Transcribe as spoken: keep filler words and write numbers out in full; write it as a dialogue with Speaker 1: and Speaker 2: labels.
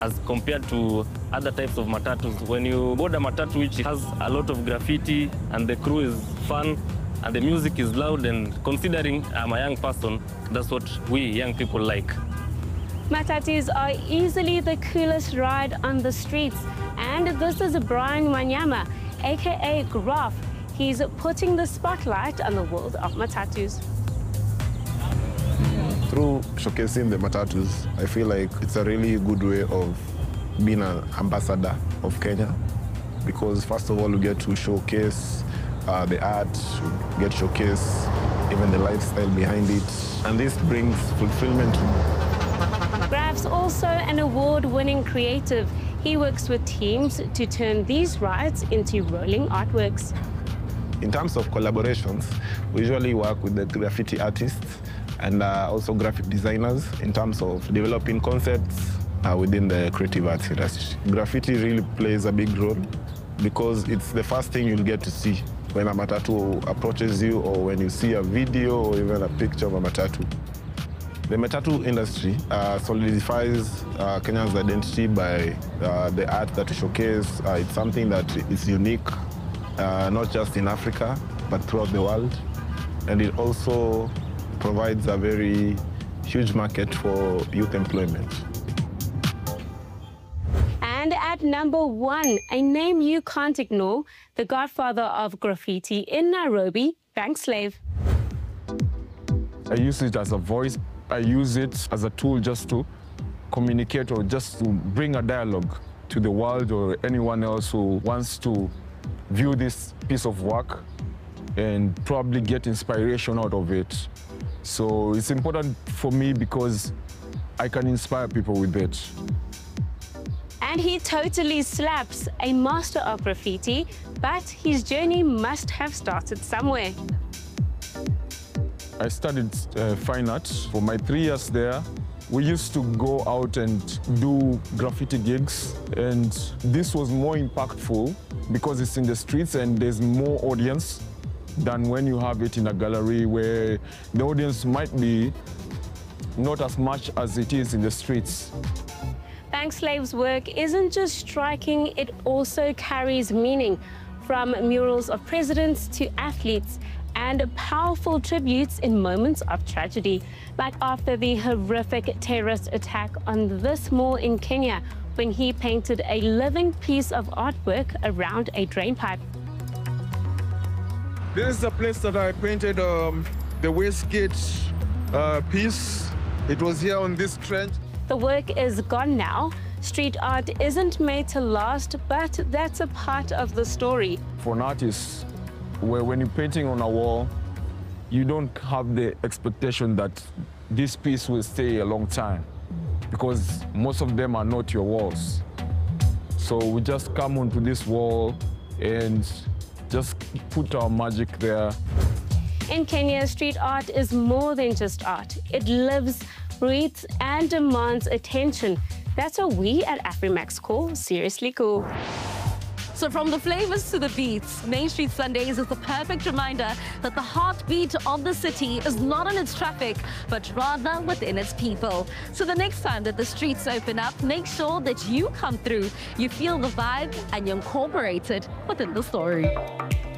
Speaker 1: as compared to other types of matatus. When you board a matatu which has a lot of graffiti and the crew is fun and the music is loud, and considering I'm a young person, that's what we young people like.
Speaker 2: Matatus are easily the coolest ride on the streets, and this is Brian Wanyama, aka Graph. He's putting the spotlight on the world of matatus.
Speaker 3: Through showcasing the matatus, I feel like it's a really good way of being an ambassador of Kenya, because first of all, we get to showcase uh, the art, we get to showcase even the lifestyle behind it, and this brings fulfillment.
Speaker 2: Graph's also an award-winning creative. He works with teams to turn these rides into rolling artworks.
Speaker 3: In terms of collaborations, we usually work with the graffiti artists and uh, also graphic designers in terms of developing concepts uh, within the creative arts industry. Graffiti really plays a big role because it's the first thing you'll get to see when a matatu approaches you, or when you see a video or even a picture of a matatu. The matatu industry uh, solidifies uh, Kenya's identity by uh, the art that we showcase. Uh, it's something that is unique, uh, not just in Africa, but throughout the world. And it also provides a very huge market for youth employment.
Speaker 2: And at number one, a name you can't ignore, the godfather of graffiti in Nairobi, Bankslave.
Speaker 4: I use it as a voice. I use it as a tool just to communicate, or just to bring a dialogue to the world or anyone else who wants to view this piece of work and probably get inspiration out of it. So it's important for me because I can inspire people with it.
Speaker 2: And he totally slaps, a master of graffiti, but his journey must have started somewhere.
Speaker 4: I studied uh, fine art. For my three years there, we used to go out and do graffiti gigs, and this was more impactful because it's in the streets and there's more audience than when you have it in a gallery where the audience might be not as much as it is in the streets.
Speaker 2: Bankslave's work isn't just striking, it also carries meaning, from murals of presidents to athletes, and powerful tributes in moments of tragedy, like after the horrific terrorist attack on this mall in Kenya, when he painted a living piece of artwork around a drainpipe.
Speaker 5: This is the place that I painted um, the Westgate uh, piece. It was here on this trench.
Speaker 2: The work is gone now. Street art isn't made to last, but that's a part of the story.
Speaker 4: For an artist, where when you're painting on a wall, you don't have the expectation that this piece will stay a long time, because most of them are not your walls. So we just come onto this wall and just put our magic there.
Speaker 2: In Kenya, street art is more than just art. It lives, breathes, and demands attention. That's what we at Afrimax call Seriously Cool.
Speaker 6: So from the flavors to the beats, Main Street Sundays is the perfect reminder that the heartbeat of the city is not in its traffic, but rather within its people. So the next time that the streets open up, make sure that you come through, you feel the vibe, and you incorporate it within the story.